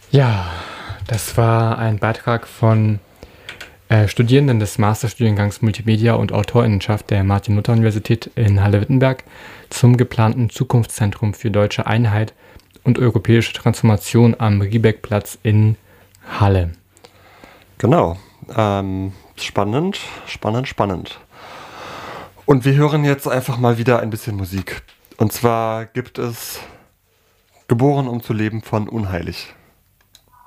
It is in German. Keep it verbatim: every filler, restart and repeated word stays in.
Ja, das war ein Beitrag von äh, Studierenden des Masterstudiengangs Multimedia und Autorinnenschaft der Martin-Luther-Universität in Halle-Wittenberg zum geplanten Zukunftszentrum für deutsche Einheit und europäische Transformation am Riebeckplatz in Halle. Genau. Ähm, spannend, spannend, spannend. Und wir hören jetzt einfach mal wieder ein bisschen Musik. Und zwar gibt es Geboren um zu leben von Unheilig.